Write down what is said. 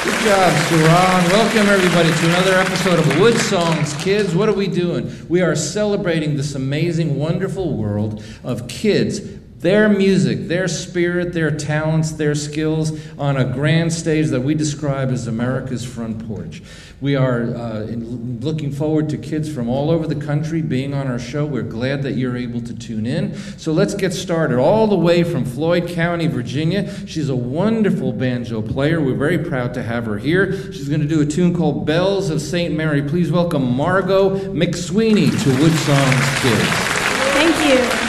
Good job, Suran. Welcome, everybody, to another episode of Wood Songs Kids. What are we doing? We are celebrating this amazing, wonderful world of kids, their music, their spirit, their talents, their skills on a grand stage that we describe as America's front porch. We are looking forward to kids from all over the country being on our show. We're glad that you're able to tune in. So let's get started. All the way from Floyd County, Virginia. She's a wonderful banjo player. We're very proud to have her here. She's going to do a tune called Bells of St. Mary. Please welcome Margot McSweeney to Wood Songs Kids. Thank you.